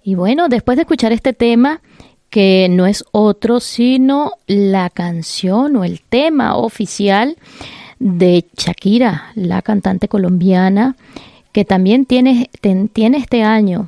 Y bueno, después de escuchar este tema, que no es otro sino la canción o el tema oficial de Shakira, la cantante colombiana, que también tiene este año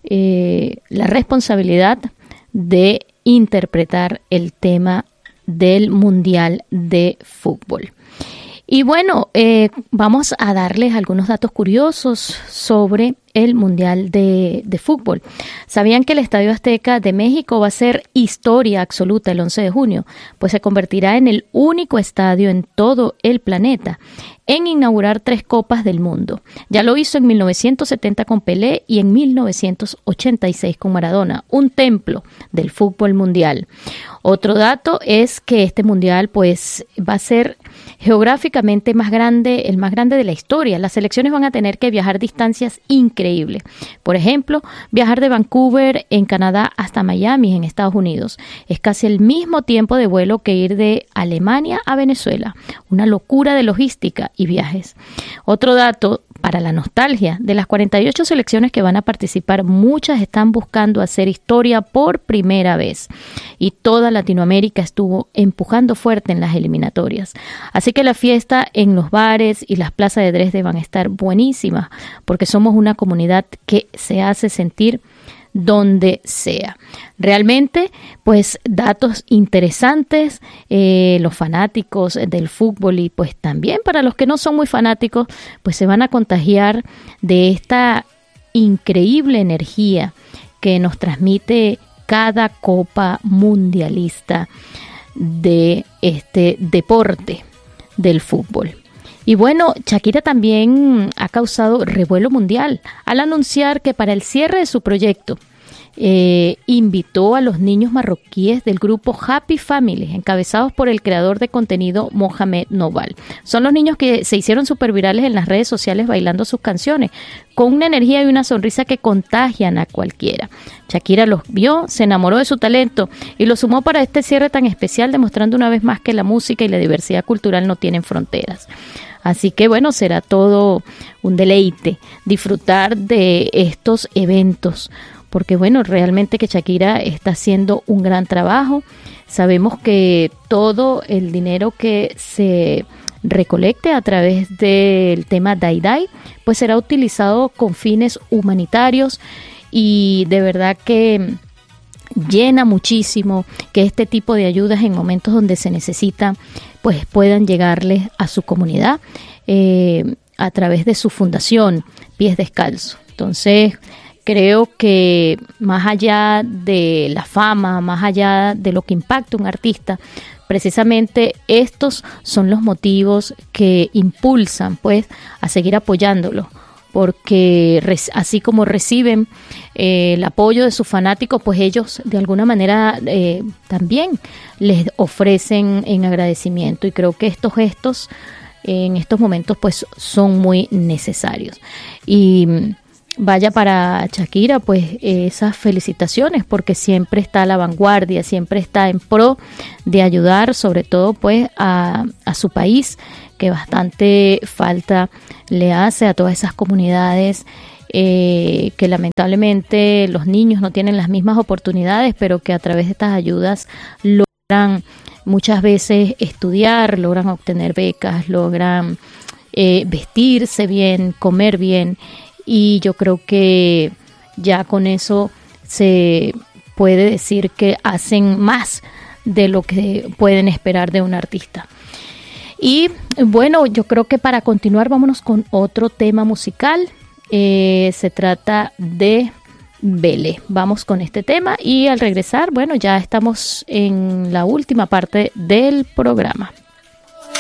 la responsabilidad de interpretar el tema del Mundial de Fútbol. Y bueno, vamos a darles algunos datos curiosos sobre el Mundial de Fútbol. ¿Sabían que el Estadio Azteca de México va a ser historia absoluta el 11 de junio? Pues se convertirá en el único estadio en todo el planeta en inaugurar 3 Copas del Mundo. Ya lo hizo en 1970 con Pelé y en 1986 con Maradona, un templo del fútbol mundial. Otro dato es que este mundial pues va a ser geográficamente más grande, el más grande de la historia. Las selecciones van a tener que viajar distancias increíbles. Por ejemplo, viajar de Vancouver en Canadá hasta Miami en Estados Unidos. Es casi el mismo tiempo de vuelo que ir de Alemania a Venezuela. Una locura de logística y viajes. Otro dato para la nostalgia, de las 48 selecciones que van a participar, muchas están buscando hacer historia por primera vez y toda Latinoamérica estuvo empujando fuerte en las eliminatorias. Así que la fiesta en los bares y las plazas de Dresde van a estar buenísimas porque somos una comunidad que se hace sentir donde sea. Realmente, pues datos interesantes, los fanáticos del fútbol y pues también para los que no son muy fanáticos, pues se van a contagiar de esta increíble energía que nos transmite cada copa mundialista de este deporte del fútbol. Y bueno, Shakira también ha causado revuelo mundial al anunciar que para el cierre de su proyecto invitó a los niños marroquíes del grupo Happy Family, encabezados por el creador de contenido Mohamed Noval. Son los niños que se hicieron súper virales en las redes sociales bailando sus canciones, con una energía y una sonrisa que contagian a cualquiera. Shakira los vio, se enamoró de su talento y lo sumó para este cierre tan especial, demostrando una vez más que la música y la diversidad cultural no tienen fronteras. Así que bueno, será todo un deleite disfrutar de estos eventos, porque bueno, realmente que Shakira está haciendo un gran trabajo. Sabemos que todo el dinero que se recolecte a través del tema Dai Dai, pues será utilizado con fines humanitarios y de verdad que llena muchísimo que este tipo de ayudas en momentos donde se necesitan pues puedan llegarles a su comunidad a través de su fundación Pies Descalzos. Entonces creo que más allá de la fama, más allá de lo que impacta un artista, precisamente estos son los motivos que impulsan pues a seguir apoyándolo, porque así como reciben el apoyo de sus fanáticos, pues ellos de alguna manera también les ofrecen en agradecimiento, y creo que estos gestos en estos momentos pues son muy necesarios. Y vaya para Shakira pues esas felicitaciones, porque siempre está a la vanguardia, siempre está en pro de ayudar sobre todo pues a su país, que bastante falta le hace a todas esas comunidades que lamentablemente los niños no tienen las mismas oportunidades, pero que a través de estas ayudas logran muchas veces estudiar, logran obtener becas, logran vestirse bien, comer bien, y yo creo que ya con eso se puede decir que hacen más de lo que pueden esperar de un artista. Y bueno, yo creo que para continuar vámonos con otro tema musical. Se trata de Vele. Vamos con este tema y al regresar, bueno, ya estamos en la última parte del programa.